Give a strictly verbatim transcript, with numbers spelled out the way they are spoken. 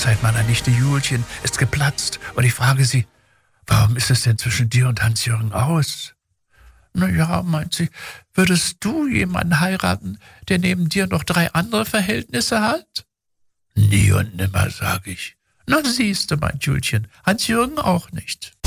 Hochzeit meiner Nichte Julchen ist geplatzt und ich frage sie, warum ist es denn zwischen dir und Hans-Jürgen aus? Na ja, meint sie, würdest du jemanden heiraten, der neben dir noch drei andere Verhältnisse hat? Nie und nimmer, sag ich. Na siehste, meint Julchen, Hans-Jürgen auch nicht.